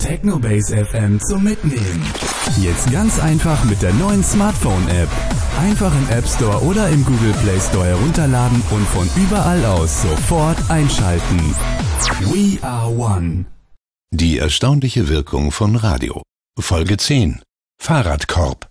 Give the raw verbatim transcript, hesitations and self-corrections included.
Technobase F M zum Mitnehmen. Jetzt ganz einfach mit der neuen Smartphone-App. Einfach im App Store oder im Google Play Store herunterladen und von überall aus sofort einschalten. We are one. Die erstaunliche Wirkung von Radio. Folge zehn. Fahrradkorb.